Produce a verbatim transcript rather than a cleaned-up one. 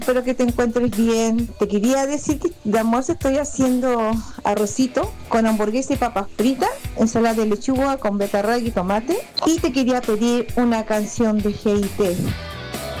Espero que te encuentres bien. Te quería decir que de almuerzo estoy haciendo arrocito con hamburguesa y papas fritas, ensalada de lechuga con betarraga y tomate. Y te quería pedir una canción de G I T.